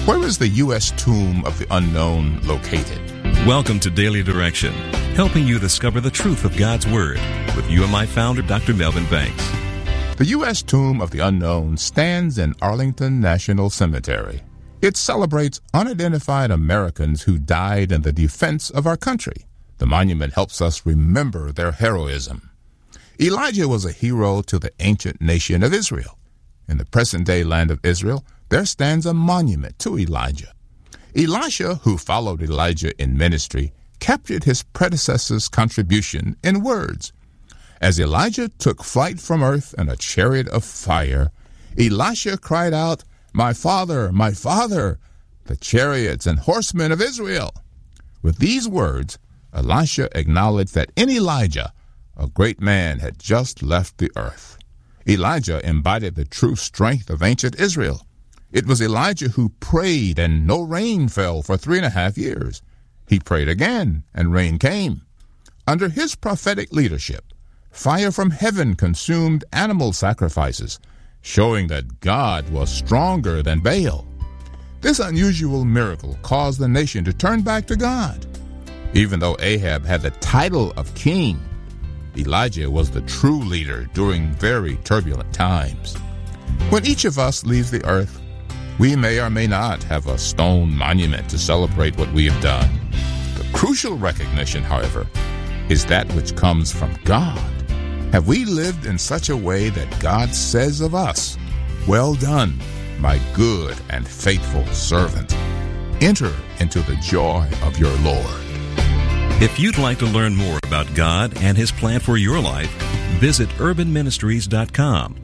Where is the U.S. Tomb of the Unknown located? Welcome to Daily Direction, helping you discover the truth of God's Word with UMI founder Dr. Melvin Banks. The U.S. Tomb of the Unknown stands in Arlington National Cemetery. It celebrates unidentified Americans who died in the defense of our country. The monument helps us remember their heroism. Elijah was a hero to the ancient nation of Israel. In the present-day land of Israel, there stands a monument to Elijah. Elisha, who followed Elijah in ministry, captured his predecessor's contribution in words. As Elijah took flight from earth in a chariot of fire, Elisha cried out, my father, the chariots and horsemen of Israel." With these words, Elisha acknowledged that in Elijah, a great man had just left the earth. Elijah embodied the true strength of ancient Israel. It was Elijah who prayed and no rain fell for 3.5 years. He prayed again and rain came. Under his prophetic leadership, fire from heaven consumed animal sacrifices, showing that God was stronger than Baal. This unusual miracle caused the nation to turn back to God. Even though Ahab had the title of king, Elijah was the true leader during very turbulent times. When each of us leaves the earth, we may or may not have a stone monument to celebrate what we have done. The crucial recognition, however, is that which comes from God. Have we lived in such a way that God says of us, "Well done, my good and faithful servant. Enter into the joy of your Lord." If you'd like to learn more about God and His plan for your life, visit urbanministries.com.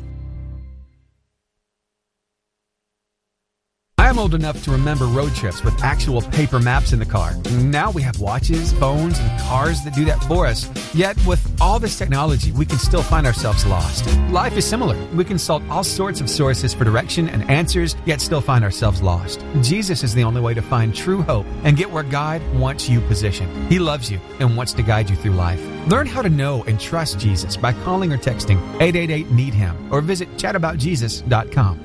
I'm old enough to remember road trips with actual paper maps in the car. Now we have watches, phones, and cars that do that for us. Yet with all this technology, we can still find ourselves lost. Life is similar. We consult all sorts of sources for direction and answers, yet still find ourselves lost. Jesus is the only way to find true hope and get where God wants you positioned. He loves you and wants to guide you through life. Learn how to know and trust Jesus by calling or texting 888-NEED-HIM or visit chataboutjesus.com.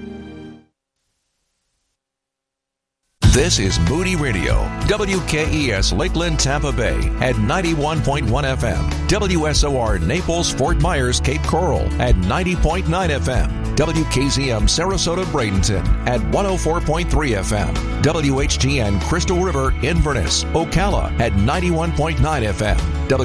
This is Moody Radio, WKES Lakeland, Tampa Bay at 91.1 FM, WSOR Naples, Fort Myers, Cape Coral at 90.9 FM, WKZM Sarasota, Bradenton at 104.3 FM, WHGN Crystal River, Inverness, Ocala at 91.9 FM,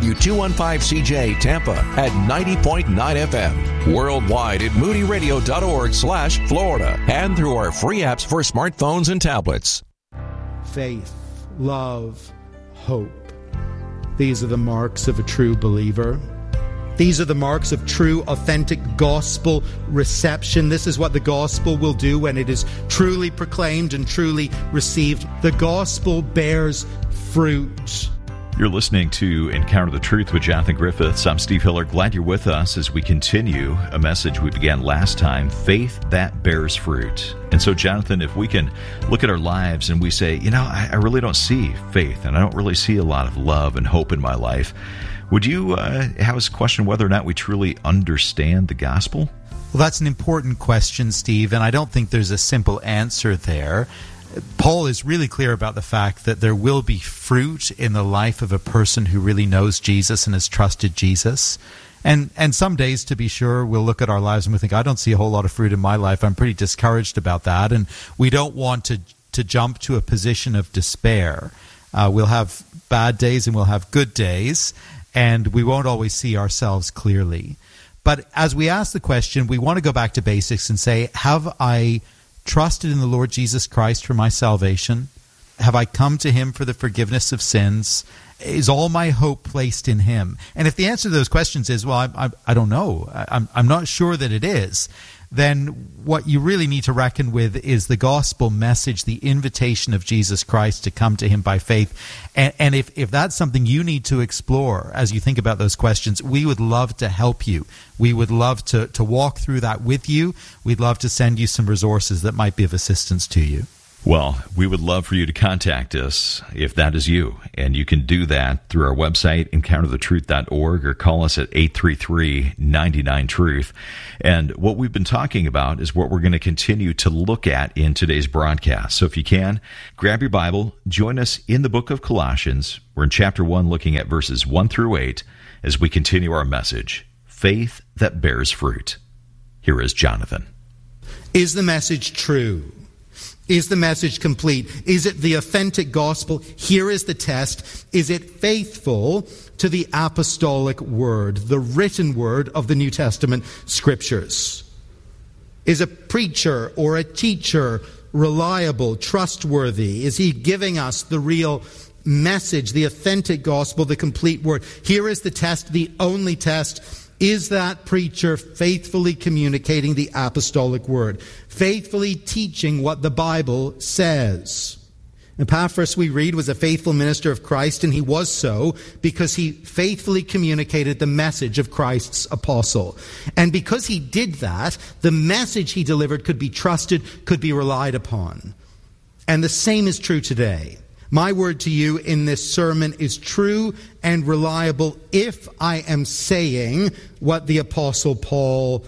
W215CJ Tampa at 90.9 FM, worldwide at moodyradio.org/Florida and through our free apps for smartphones and tablets. Faith, love, hope. These are the marks of a true believer. These are the marks of true, authentic gospel reception. This is what the gospel will do when it is truly proclaimed and truly received. The gospel bears fruit. You're listening to Encounter the Truth with Jonathan Griffiths. I'm Steve Hiller. Glad you're with us as we continue a message we began last time, Faith That Bears Fruit. And so, Jonathan, if we can look at our lives and we say, I really don't see faith and I don't really see a lot of love and hope in my life, would you have us question whether or not we truly understand the gospel? Well, that's an important question, Steve, and I don't think there's a simple answer there. Paul is really clear about the fact that there will be fruit in the life of a person who really knows Jesus and has trusted Jesus. And some days, to be sure, we'll look at our lives and we think, I don't see a whole lot of fruit in my life. I'm pretty discouraged about that. And we don't want to jump to a position of despair. We'll have bad days and we'll have good days, and we won't always see ourselves clearly. But as we ask the question, we want to go back to basics and say, have I trusted in the Lord Jesus Christ for my salvation? Have I come to Him for the forgiveness of sins? Is all my hope placed in Him? And if the answer to those questions is, well, I don't know, I'm not sure that it is, then what you really need to reckon with is the gospel message, the invitation of Jesus Christ to come to Him by faith. And if that's something you need to explore as you think about those questions, we would love to help you. We would love to walk through that with you. We'd love to send you some resources that might be of assistance to you. Well, we would love for you to contact us if that is you. And you can do that through our website, encounterthetruth.org, or call us at 833-99-TRUTH. And what we've been talking about is what we're going to continue to look at in today's broadcast. So if you can, grab your Bible, join us in the book of Colossians. We're in chapter 1, looking at verses 1 through 8 as we continue our message, Faith That Bears Fruit. Here is Jonathan. Is the message true? Is the message complete? Is it the authentic gospel? Here is the test. Is it faithful to the apostolic word, the written word of the New Testament scriptures? Is a preacher or a teacher reliable, trustworthy? Is he giving us the real message, the authentic gospel, the complete word? Here is the test, the only test. Is that preacher faithfully communicating the apostolic word? Faithfully teaching what the Bible says? Epaphras, we read, was a faithful minister of Christ, and he was so because he faithfully communicated the message of Christ's apostle. And because he did that, the message he delivered could be trusted, could be relied upon. And the same is true today. My word to you in this sermon is true and reliable if I am saying what the Apostle Paul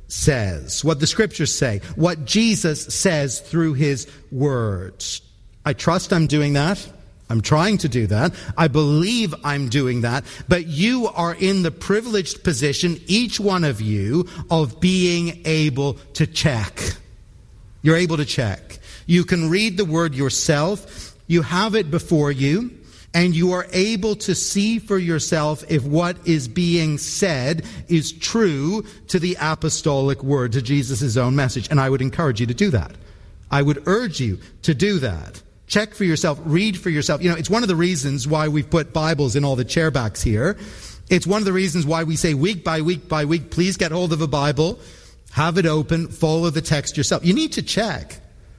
says, what the Scriptures say, what Jesus says through his words. I trust I'm doing that. I'm trying to do that. I believe I'm doing that. But you are in the privileged position, each one of you, of being able to check. You're able to check. You can read the word yourself. You have it before you, and you are able to see for yourself if what is being said is true to the apostolic word, to Jesus' own message. And I would encourage you to do that. I would urge you to do that. Check for yourself. Read for yourself. You know, it's one of the reasons why we've put Bibles in all the chairbacks here. It's one of the reasons why we say week by week by week, please get hold of a Bible, have it open, follow the text yourself. You need to check.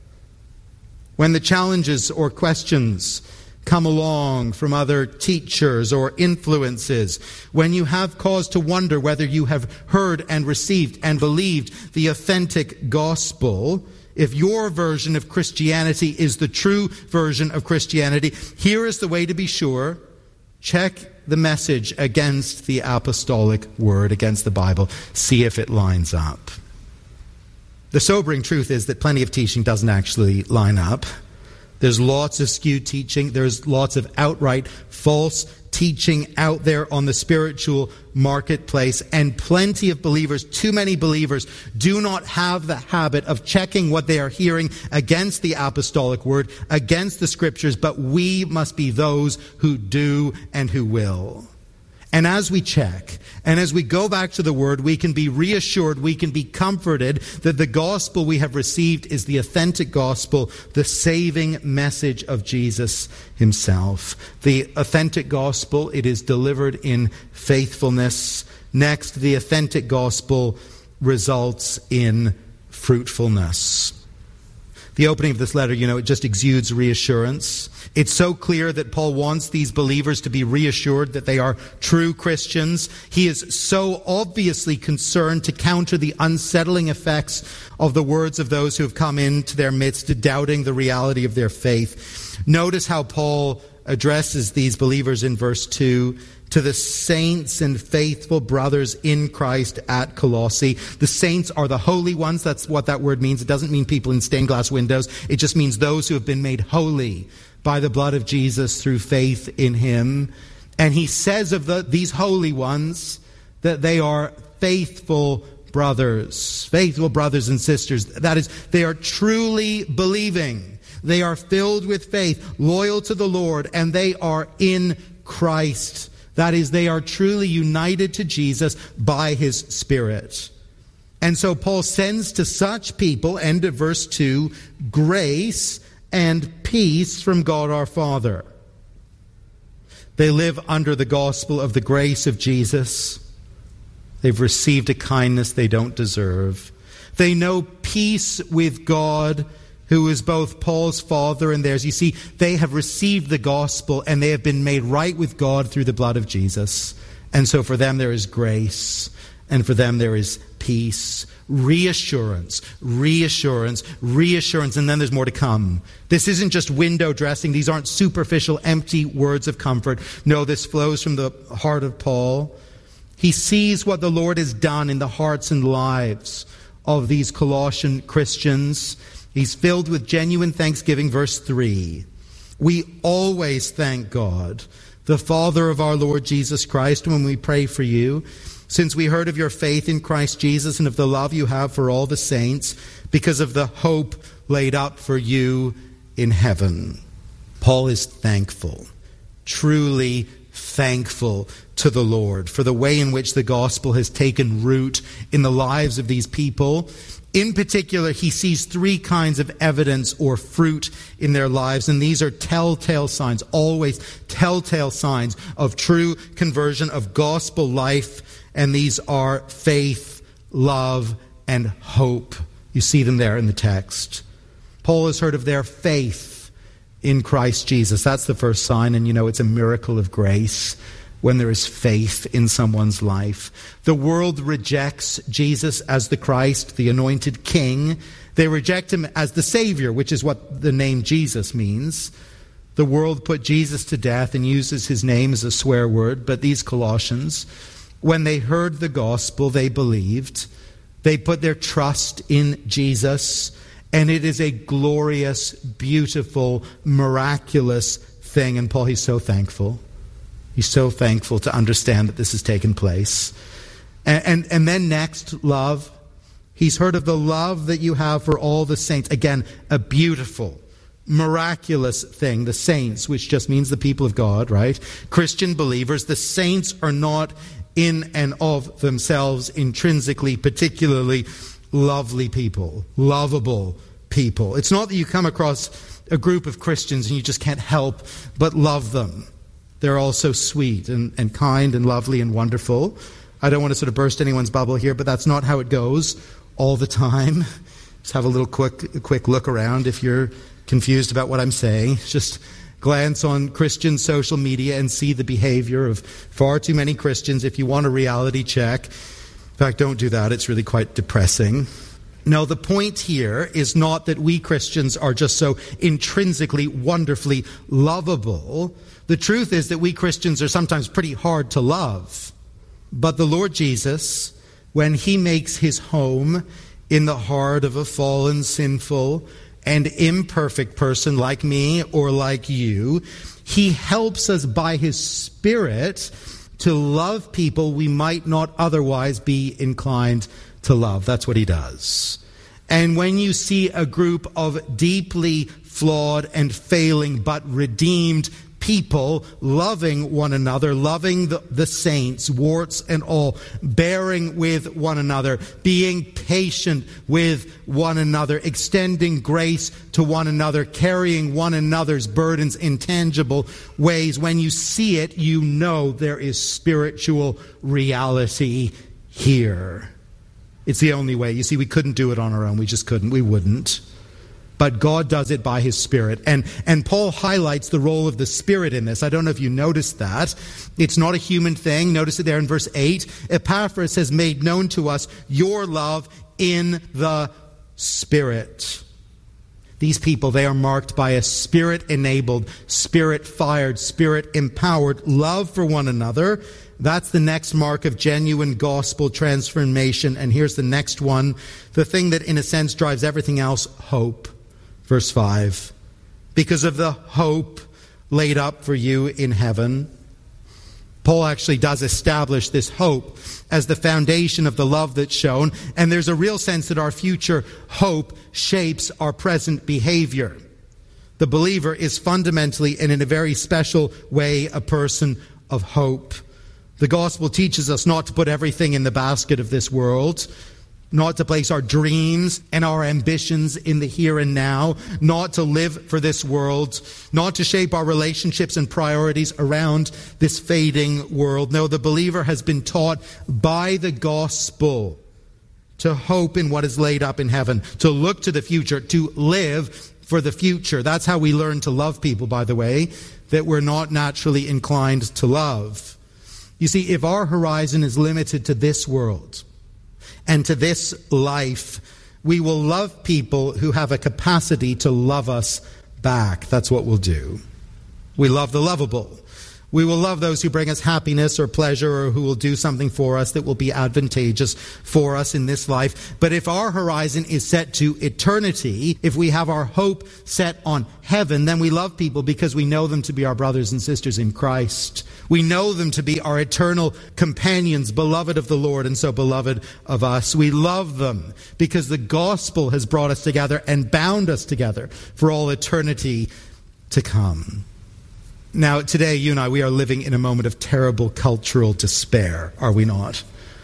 When the challenges or questions come along from other teachers or influences, when you have cause to wonder whether you have heard and received and believed the authentic gospel, if your version of Christianity is the true version of Christianity, here is the way to be sure. Check the message against the apostolic word, against the Bible. See if it lines up. The sobering truth is that plenty of teaching doesn't actually line up. There's lots of skewed teaching. There's lots of outright false teaching out there on the spiritual marketplace. And plenty of believers, too many believers, do not have the habit of checking what they are hearing against the apostolic word, against the scriptures. But we must be those who do and who will. And as we check, and as we go back to the Word, we can be reassured, we can be comforted that the gospel we have received is the authentic gospel, the saving message of Jesus himself. The authentic gospel, it is delivered in faithfulness. Next, the authentic gospel results in fruitfulness. The opening of this letter, it just exudes reassurance. It's so clear that Paul wants these believers to be reassured that they are true Christians. He is so obviously concerned to counter the unsettling effects of the words of those who have come into their midst, doubting the reality of their faith. Notice how Paul addresses these believers in verse 2. To the saints and faithful brothers in Christ at Colossae. The saints are the holy ones. That's what that word means. It doesn't mean people in stained glass windows. It just means those who have been made holy by the blood of Jesus through faith in him. And he says of these holy ones that they are faithful brothers and sisters. That is, they are truly believing. They are filled with faith, loyal to the Lord, and they are in Christ. That is, they are truly united to Jesus by his Spirit. And so Paul sends to such people, end of verse 2, grace and peace from God our Father. They live under the gospel of the grace of Jesus. They've received a kindness they don't deserve. They know peace with God, who is both Paul's father and theirs. You see, they have received the gospel and they have been made right with God through the blood of Jesus. And so for them there is grace And for them there is peace, reassurance, reassurance, reassurance, and then there's more to come. This isn't just window dressing. These aren't superficial, empty words of comfort. No, this flows from the heart of Paul. He sees what the Lord has done in the hearts and lives of these Colossian Christians. He's filled with genuine thanksgiving. Verse 3, we always thank God, the Father of our Lord Jesus Christ, when we pray for you, since we heard of your faith in Christ Jesus and of the love you have for all the saints, because of the hope laid up for you in heaven. Paul is thankful, truly thankful to the Lord for the way in which the gospel has taken root in the lives of these people. In particular, he sees three kinds of evidence or fruit in their lives, and these are telltale signs, always telltale signs of true conversion, of gospel life, and these are faith, love, and hope. You see them there in the text. Paul has heard of their faith in Christ Jesus. That's the first sign, and you know it's a miracle of grace when there is faith in someone's life. The world rejects Jesus as the Christ, the anointed King. They reject him as the Savior, which is what the name Jesus means. The world put Jesus to death and uses his name as a swear word, but these Colossians, when they heard the gospel, they believed. They put their trust in Jesus, and it is a glorious, beautiful, miraculous thing. And Paul, he's so thankful. He's so thankful to understand that this has taken place. And then next, love. He's heard of the love that you have for all the saints. Again, a beautiful, miraculous thing. The saints, which just means the people of God, right? Christian believers. The saints are not in and of themselves intrinsically particularly lovely people, lovable people. It's not that you come across a group of Christians and you just can't help but love them. They're all so sweet and kind and lovely and wonderful. I don't want to sort of burst anyone's bubble here, but that's not how it goes all the time. Just have a little quick look around if you're confused about what I'm saying. Just glance on Christian social media and see the behavior of far too many Christians if you want a reality check. In fact, don't do that. It's really quite depressing. No, the point here is not that we Christians are just so intrinsically, wonderfully lovable. The truth is that we Christians are sometimes pretty hard to love. But the Lord Jesus, when he makes his home in the heart of a fallen, sinful, and imperfect person like me or like you, he helps us by his Spirit to love people we might not otherwise be inclined to love. That's what he does. And when you see a group of deeply flawed and failing but redeemed people loving one another, loving the saints, warts and all, bearing with one another, being patient with one another, extending grace to one another, carrying one another's burdens in tangible ways. When you see it, you know there is spiritual reality here. It's the only way. You see, we couldn't do it on our own. We just couldn't. We wouldn't. But God does it by his Spirit. And Paul highlights the role of the Spirit in this. I don't know if you noticed that. It's not a human thing. Notice it there in verse 8. Epaphras has made known to us your love in the Spirit. These people, they are marked by a Spirit-enabled, Spirit-fired, Spirit-empowered love for one another. That's the next mark of genuine gospel transformation. And here's the next one. The thing that, in a sense, drives everything else, hope. Verse 5. Because of the hope laid up for you in heaven. Paul actually does establish this hope as the foundation of the love that's shown. And there's a real sense that our future hope shapes our present behavior. The believer is fundamentally and in a very special way a person of hope. The gospel teaches us not to put everything in the basket of this world, not to place our dreams and our ambitions in the here and now, not to live for this world, not to shape our relationships and priorities around this fading world. No, the believer has been taught by the gospel to hope in what is laid up in heaven, to look to the future, to live for the future. That's how we learn to love people, by the way, that we're not naturally inclined to love. You You see, if our horizon is limited to this world and to this life, we will love people who have a capacity to love us back. That's what we'll do. We love the lovable. We will love those who bring us happiness or pleasure or who will do something for us that will be advantageous for us in this life. But if our horizon is set to eternity, if we have our hope set on heaven, then we love people because we know them to be our brothers and sisters in Christ. We know them to be our eternal companions, beloved of the Lord and so beloved of us. We love them because the gospel has brought us together and bound us together for all eternity to come. Now, today, you and I, we are living in a moment of terrible cultural despair, are we not?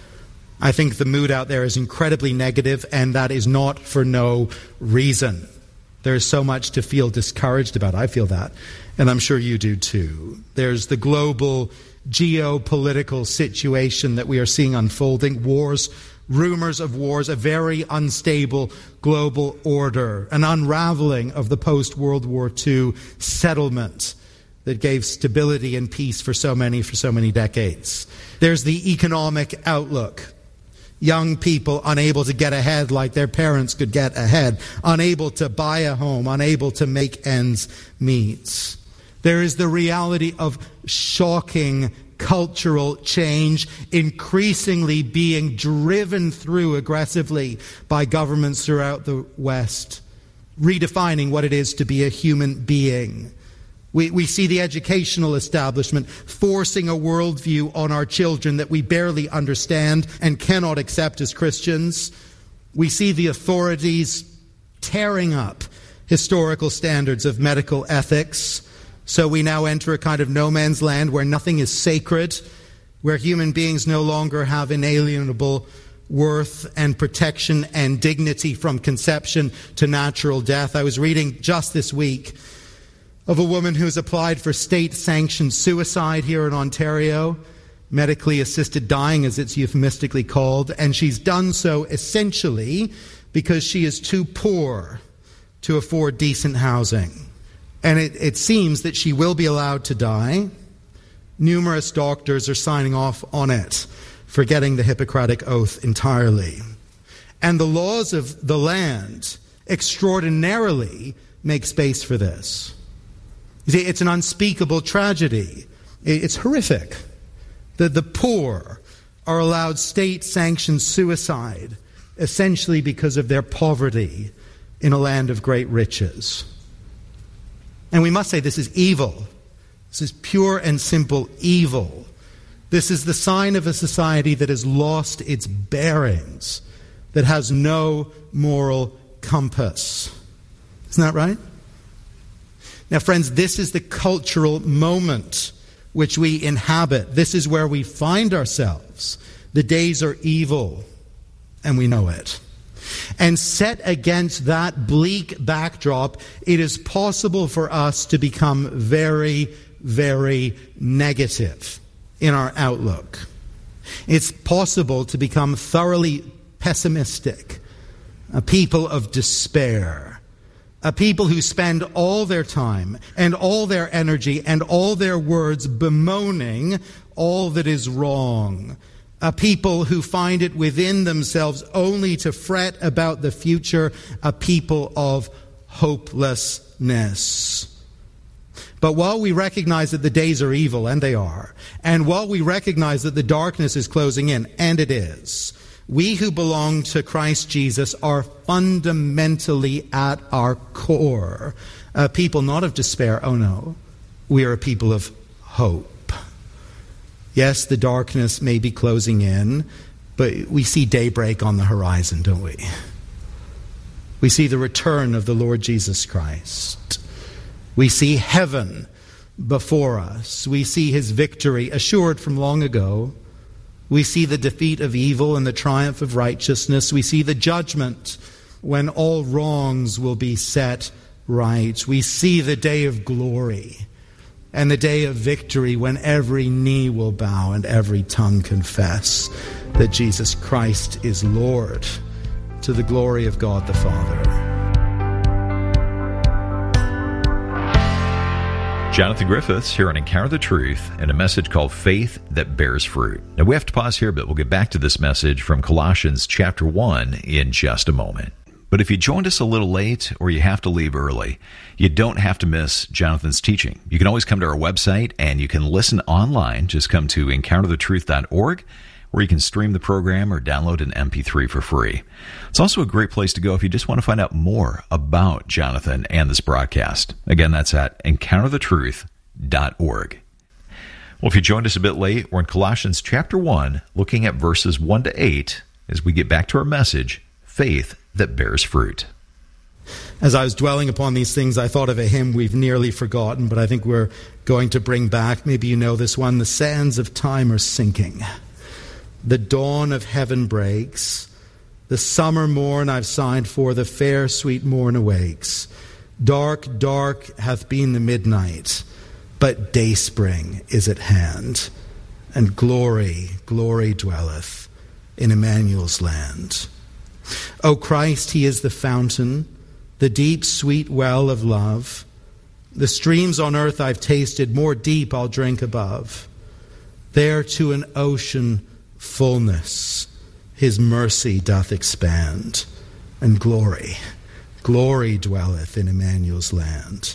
I think the mood out there is incredibly negative, and that is not for no reason. There is so much to feel discouraged about. I feel that, and I'm sure you do too. There's the global geopolitical situation that we are seeing unfolding, wars, rumors of wars, a very unstable global order, an unraveling of the post-World War II settlement that gave stability and peace for so many decades. There's the economic outlook. Young people unable to get ahead like their parents could get ahead, unable to buy a home, unable to make ends meet. There is the reality of shocking cultural change increasingly being driven through aggressively by governments throughout the West, redefining what it is to be a human being. We see the educational establishment forcing a worldview on our children that we barely understand and cannot accept as Christians. We see the authorities tearing up historical standards of medical ethics. So we now enter a kind of no man's land where nothing is sacred, where human beings no longer have inalienable worth and protection and dignity from conception to natural death. I was reading just this week of a woman who's applied for state-sanctioned suicide here in Ontario, medically assisted dying as it's euphemistically called, and she's done so essentially because she is too poor to afford decent housing. And it seems that she will be allowed to die. Numerous doctors are signing off on it, forgetting the Hippocratic Oath entirely. And the laws of the land extraordinarily make space for this. You see, it's an unspeakable tragedy. It's horrific that the poor are allowed state-sanctioned suicide essentially because of their poverty in a land of great riches. And we must say this is evil. This is pure and simple evil. This is the sign of a society that has lost its bearings, that has no moral compass. Isn't that right? Now, friends, this is the cultural moment which we inhabit. This is where we find ourselves. The days are evil, and we know it. And set against that bleak backdrop, it is possible for us to become very, very negative in our outlook. It's possible to become thoroughly pessimistic, a people of despair, a people who spend all their time and all their energy and all their words bemoaning all that is wrong. A people who find it within themselves only to fret about the future. A people of hopelessness. But while we recognize that the days are evil, and they are, and while we recognize that the darkness is closing in, and it is, we who belong to Christ Jesus are fundamentally at our core a people not of despair, oh no, we are a people of hope. Yes, the darkness may be closing in, but we see daybreak on the horizon, don't we? We see the return of the Lord Jesus Christ. We see heaven before us. We see his victory assured from long ago. We see the defeat of evil and the triumph of righteousness. We see the judgment when all wrongs will be set right. We see the day of glory and the day of victory when every knee will bow and every tongue confess that Jesus Christ is Lord, to the glory of God the Father. Jonathan Griffiths here on Encounter the Truth and a message called Faith That Bears Fruit. Now we have to pause here, but we'll get back to this message from Colossians chapter 1 in just a moment. But if you joined us a little late or you have to leave early, you don't have to miss Jonathan's teaching. You can always come to our website and you can listen online. Just come to encounterthetruth.org, where you can stream the program or download an MP3 for free. It's also a great place to go if you just want to find out more about Jonathan and this broadcast. Again, that's at encounterthetruth.org. Well, if you joined us a bit late, we're in Colossians chapter 1, looking at verses 1 to 8, as we get back to our message, Faith That Bears Fruit. As I was dwelling upon these things, I thought of a hymn we've nearly forgotten, but I think we're going to bring back. Maybe you know this one. The sands of time are sinking. The dawn of heaven breaks. The summer morn I've signed for, the fair sweet morn awakes. Dark, dark hath been the midnight, but dayspring is at hand. And glory, glory dwelleth in Emmanuel's land. O Christ, he is the fountain, the deep sweet well of love. The streams on earth I've tasted, more deep I'll drink above. There to an ocean fullness his mercy doth expand, and glory, glory dwelleth in Emmanuel's land.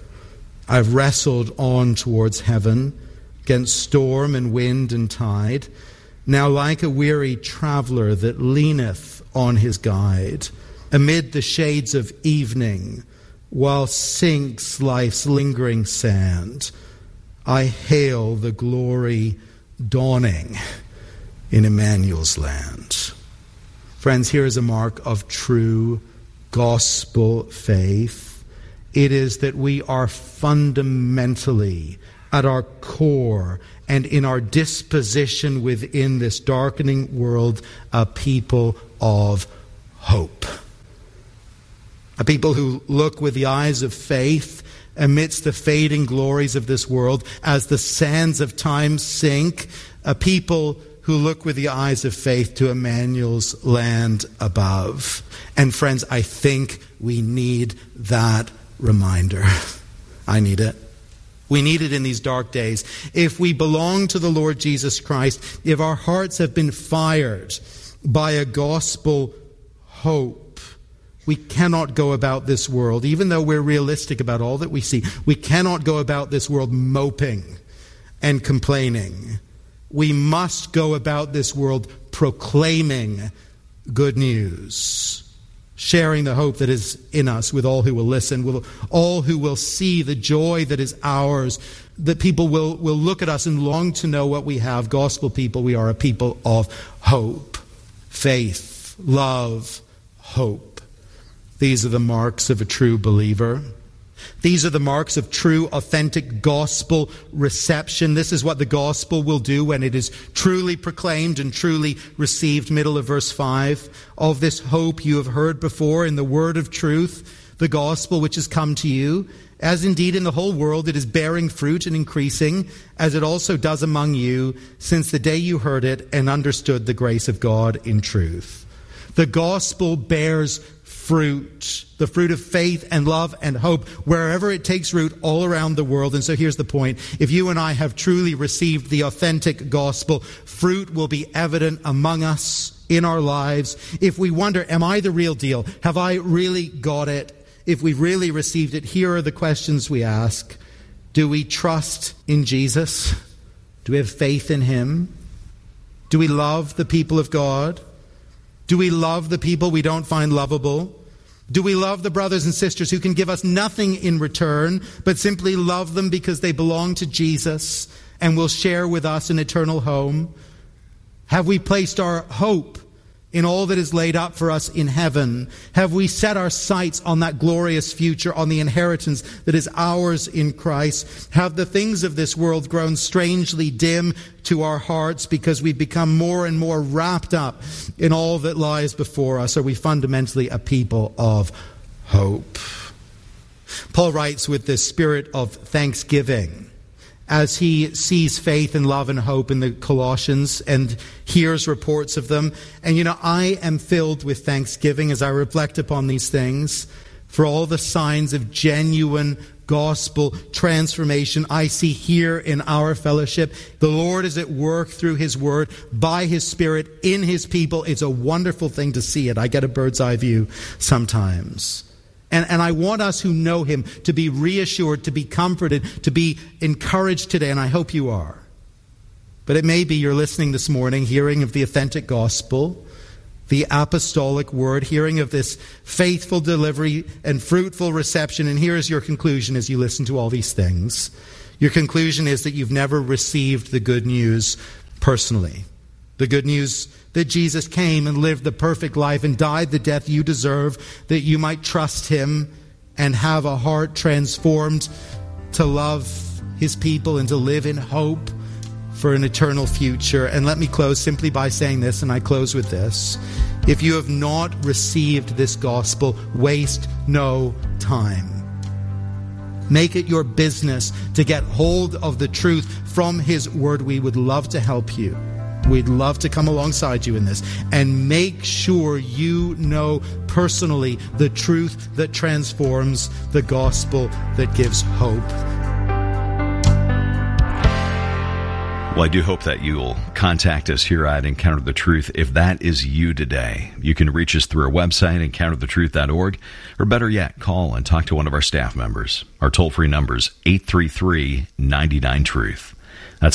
I've wrestled on towards heaven, against storm and wind and tide, now like a weary traveller that leaneth on his guide, amid the shades of evening, while sinks life's lingering sand, I hail the glory dawning in Emmanuel's land. Friends, here is a mark of true gospel faith. It is that we are fundamentally, at our core and in our disposition within this darkening world, a people of hope. A people who look with the eyes of faith amidst the fading glories of this world as the sands of time sink. A people who look with the eyes of faith to Emmanuel's land above. And friends, I think we need that reminder. I need it. We need it in these dark days. If we belong to the Lord Jesus Christ, if our hearts have been fired by a gospel hope, we cannot go about this world, even though we're realistic about all that we see, we cannot go about this world moping and complaining. We must go about this world proclaiming good news, sharing the hope that is in us with all who will listen, with all who will see the joy that is ours, that people will look at us and long to know what we have. Gospel people, we are a people of hope, faith, love, hope. These are the marks of a true believer. These are the marks of true, authentic gospel reception. This is what the gospel will do when it is truly proclaimed and truly received. Middle of verse 5. Of this hope you have heard before in the word of truth, the gospel which has come to you. As indeed in the whole world it is bearing fruit and increasing, as it also does among you, since the day you heard it and understood the grace of God in truth. The gospel bears fruit, the fruit of faith and love and hope, wherever it takes root all around the world. And so here's the point. If you and I have truly received the authentic gospel, fruit will be evident among us in our lives. If we wonder, am I the real deal? Have I really got it? If we've really received it, here are the questions we ask. Do we trust in Jesus? Do we have faith in him? Do we love the people of God? Do we love the people we don't find lovable? Do we love the brothers and sisters who can give us nothing in return, but simply love them because they belong to Jesus and will share with us an eternal home? Have we placed our hope in all that is laid up for us in heaven? Have we set our sights on that glorious future, on the inheritance that is ours in Christ? Have the things of this world grown strangely dim to our hearts because we've become more and more wrapped up in all that lies before us? Are we fundamentally a people of hope? Paul writes with this spirit of thanksgiving as he sees faith and love and hope in the Colossians and hears reports of them. And I am filled with thanksgiving as I reflect upon these things for all the signs of genuine gospel transformation I see here in our fellowship. The Lord is at work through His Word, by His Spirit, in His people. It's a wonderful thing to see it. I get a bird's eye view sometimes. And I want us who know Him to be reassured, to be comforted, to be encouraged today, and I hope you are. But it may be you're listening this morning, hearing of the authentic gospel, the apostolic word, hearing of this faithful delivery and fruitful reception, and here is your conclusion as you listen to all these things. Your conclusion is that you've never received the good news personally. The good news that Jesus came and lived the perfect life and died the death you deserve, that you might trust Him and have a heart transformed to love His people and to live in hope for an eternal future. And let me close simply by saying this, and I close with this. If you have not received this gospel, waste no time. Make it your business to get hold of the truth from His Word. We would love to help you. We'd love to come alongside you in this. And make sure you know personally the truth that transforms, the gospel that gives hope. Well, I do hope that you'll contact us here at Encounter the Truth. If that is you today, you can reach us through our website, encounterthetruth.org, or better yet, call and talk to one of our staff members. Our toll-free number is 833-99-TRUTH. That's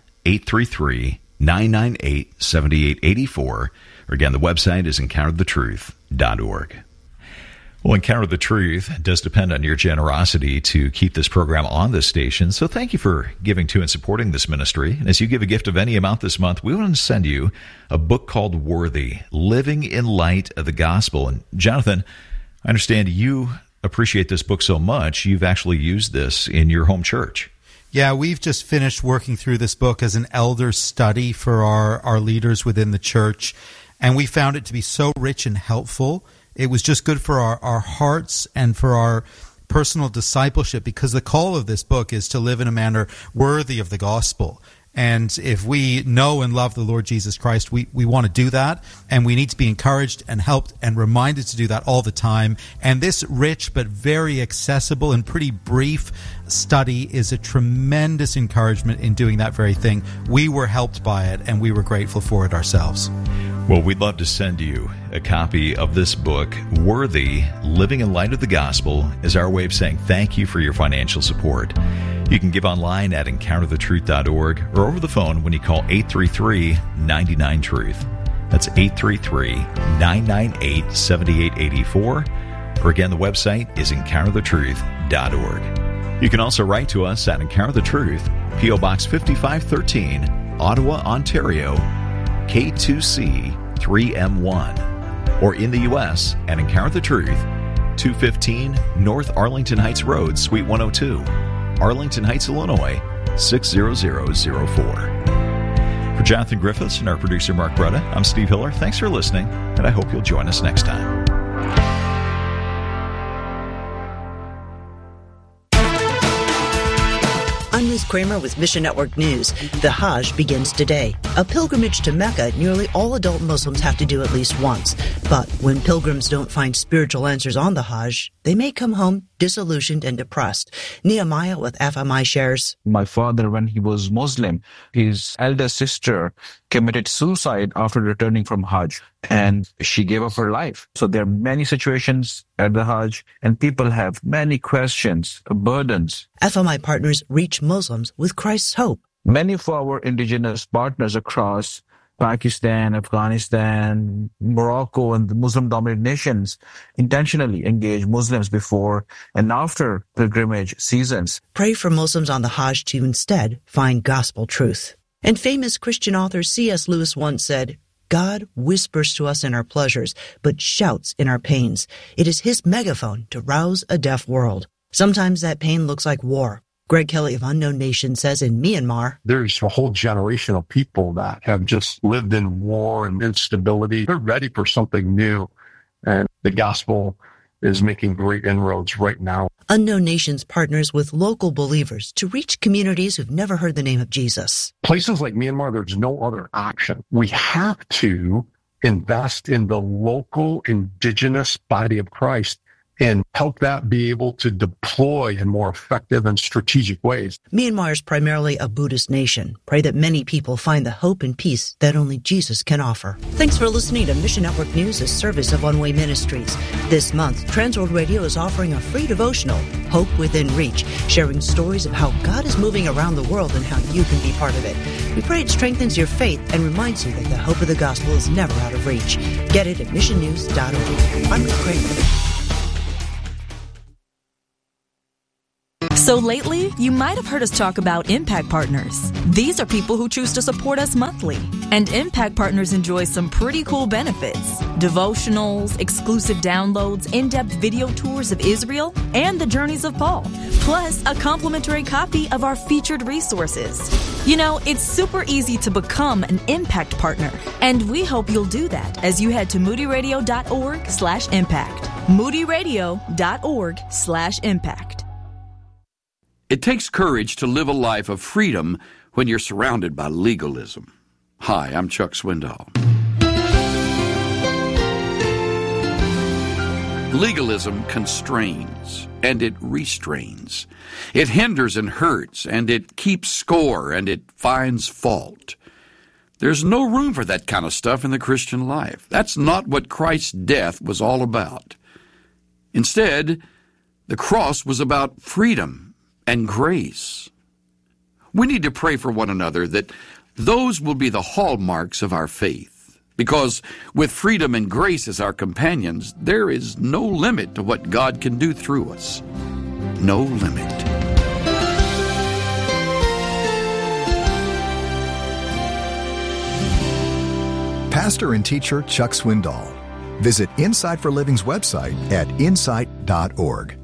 1-833-998-7884. Or again, the website is encounterthetruth.org. Well, Encounter the Truth does depend on your generosity to keep this program on this station. So thank you for giving to and supporting this ministry. And as you give a gift of any amount this month, we want to send you a book called Worthy, Living in Light of the Gospel. And Jonathan, I understand you appreciate this book so much, you've actually used this in your home church. Yeah, we've just finished working through this book as an elder study for our leaders within the church. And we found it to be so rich and helpful. It was just good for our hearts and for our personal discipleship, because the call of this book is to live in a manner worthy of the gospel. And if we know and love the Lord Jesus Christ, we want to do that, and we need to be encouraged and helped and reminded to do that all the time. And this rich but very accessible and pretty brief study is a tremendous encouragement in doing that very thing. We were helped by it, and we were grateful for it ourselves. Well, we'd love to send you a copy of this book, Worthy, Living in Light of the Gospel, as our way of saying thank you for your financial support. You can give online at encounterthetruth.org or over the phone when you call 833-99-TRUTH. That's 833-998-7884. Or again, the website is encounterthetruth.org. You can also write to us at Encounter the Truth, P.O. Box 5513, Ottawa, Ontario, K2C 3M1, or in the U.S. at Encounter the Truth, 215 North Arlington Heights Road, Suite 102, Arlington Heights, Illinois, 60004. For Jonathan Griffiths and our producer Mark Bretta, I'm Steve Hiller. Thanks for listening, and I hope you'll join us next time. I'm Ruth Kramer with Mission Network News. The Hajj begins today. A pilgrimage to Mecca nearly all adult Muslims have to do at least once. But when pilgrims don't find spiritual answers on the Hajj, they may come home disillusioned and depressed. Nehemiah with FMI shares, my father, when he was Muslim, his elder sister committed suicide after returning from Hajj, and she gave up her life. So there are many situations at the Hajj, and people have many questions, burdens. FMI partners reach Muslims with Christ's hope. Many of our indigenous partners across Pakistan, Afghanistan, Morocco, and the Muslim-dominated nations intentionally engage Muslims before and after pilgrimage seasons. Pray for Muslims on the Hajj to instead find gospel truth. And famous Christian author C.S. Lewis once said, God whispers to us in our pleasures, but shouts in our pains. It is his megaphone to rouse a deaf world. Sometimes that pain looks like war. Greg Kelly of Unknown Nation says in Myanmar, there's a whole generation of people that have just lived in war and instability. They're ready for something new, and the gospel is making great inroads right now. Unknown Nations partners with local believers to reach communities who've never heard the name of Jesus. Places like Myanmar, there's no other option. We have to invest in the local indigenous body of Christ and help that be able to deploy in more effective and strategic ways. Myanmar is primarily a Buddhist nation. Pray that many people find the hope and peace that only Jesus can offer. Thanks for listening to Mission Network News, a service of One Way Ministries. This month, Transworld Radio is offering a free devotional, Hope Within Reach, sharing stories of how God is moving around the world and how you can be part of it. We pray it strengthens your faith and reminds you that the hope of the gospel is never out of reach. Get it at missionnews.org. I'm Rick Kramer. So lately, you might have heard us talk about Impact Partners. These are people who choose to support us monthly. And Impact Partners enjoy some pretty cool benefits. Devotionals, exclusive downloads, in-depth video tours of Israel, and the journeys of Paul. Plus, a complimentary copy of our featured resources. You know, it's super easy to become an Impact Partner. And we hope you'll do that as you head to moodyradio.org/impact. moodyradio.org/impact. It takes courage to live a life of freedom when you're surrounded by legalism. Hi, I'm Chuck Swindoll. Legalism constrains and it restrains. It hinders and hurts, and it keeps score, and it finds fault. There's no room for that kind of stuff in the Christian life. That's not what Christ's death was all about. Instead, the cross was about freedom and grace. We need to pray for one another that those will be the hallmarks of our faith, because with freedom and grace as our companions, there is no limit to what God can do through us. No limit. Pastor and teacher Chuck Swindoll. Visit Insight for Living's website at insight.org.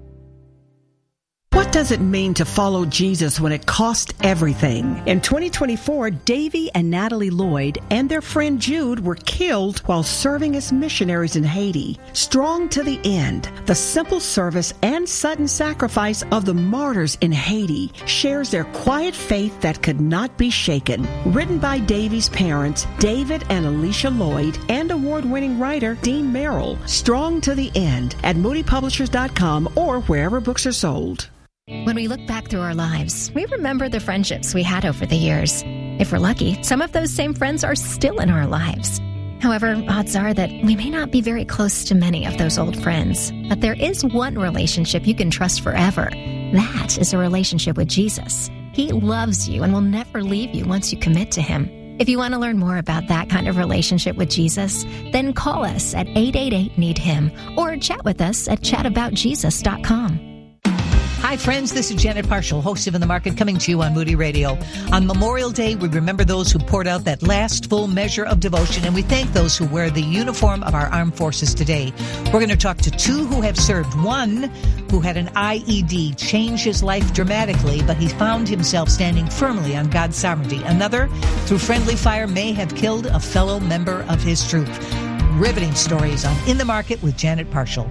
What does it mean to follow Jesus when it costs everything? In 2024, Davy and Natalie Lloyd and their friend Jude were killed while serving as missionaries in Haiti. Strong to the end, the simple service and sudden sacrifice of the martyrs in Haiti shares their quiet faith that could not be shaken. Written by Davy's parents, David and Alicia Lloyd, and award-winning writer Dean Merrill. Strong to the end at moodypublishers.com or wherever books are sold. When we look back through our lives, we remember the friendships we had over the years. If we're lucky, some of those same friends are still in our lives. However, odds are that we may not be very close to many of those old friends. But there is one relationship you can trust forever. That is a relationship with Jesus. He loves you and will never leave you once you commit to Him. If you want to learn more about that kind of relationship with Jesus, then call us at 888-NEED-HIM or chat with us at chataboutjesus.com. Hi, friends. This is Janet Parshall, host of In the Market, coming to you on Moody Radio. On Memorial Day, we remember those who poured out that last full measure of devotion, and we thank those who wear the uniform of our armed forces today. We're going to talk to two who have served. One who had an IED change his life dramatically, but he found himself standing firmly on God's sovereignty. Another, through friendly fire, may have killed a fellow member of his troop. Riveting stories on In the Market with Janet Parshall.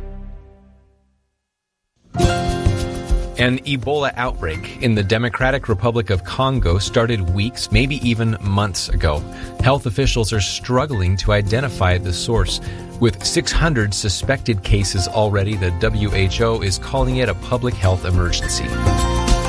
An Ebola outbreak in the Democratic Republic of Congo started weeks, maybe even months ago. Health officials are struggling to identify the source. With 600 suspected cases already, the WHO is calling it a public health emergency.